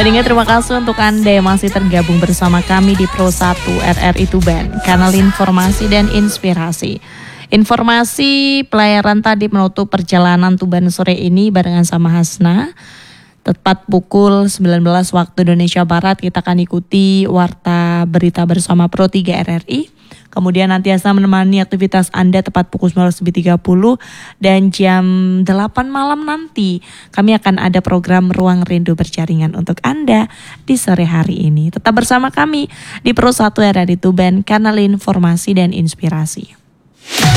Dan ingat, terima kasih untuk Anda yang masih tergabung bersama kami di Pro 1 RRI Tuban, kanal informasi dan inspirasi. Informasi pelayaran tadi menutup perjalanan Tuban sore ini barengan sama Hasna. Tepat pukul 19 waktu Indonesia Barat kita akan ikuti Warta Berita bersama Pro 3 RRI. Kemudian nanti Hasna menemani aktivitas Anda tepat pukul 19.30 dan jam 8 malam nanti kami akan ada program Ruang Rindu Berjaringan untuk Anda di sore hari ini. Tetap bersama kami di Pro 1 RRI Tuban, kanal informasi dan inspirasi.